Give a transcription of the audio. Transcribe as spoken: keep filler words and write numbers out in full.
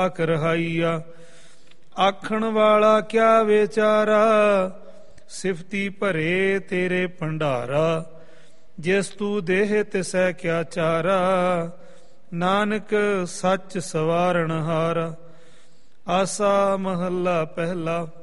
ਆਖ ਰਹਾਈਆ। ਆਖਣ ਵਾਲਾ ਕਿਆ ਵਿਚਾਰਾ, ਸਿਫਤੀ ਭਰੇ ਤੇਰੇ ਭੰਡਾਰਾ। ਜਿਸ ਤੂੰ ਦੇਹ ਤਿਸੈ ਕਿਆ ਚਾਰਾ, ਨਾਨਕ ਸੱਚ ਸਵਾਰਨ ਹਾਰਾ। ਆਸਾ ਮਹੱਲਾ ਪਹਿਲਾ।